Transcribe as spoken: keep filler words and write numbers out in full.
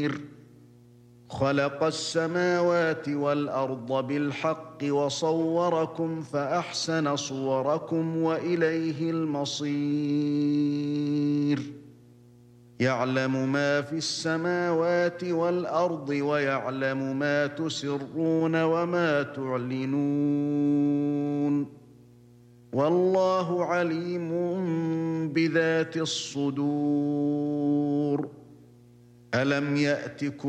خلق السماوات والأرض بالحق وصوركم فأحسن صوركم وإليه المصير يعلم ما في السماوات والأرض ويعلم ما تسرون وما تعلنون والله عليم بذات الصدور ألم يأتكم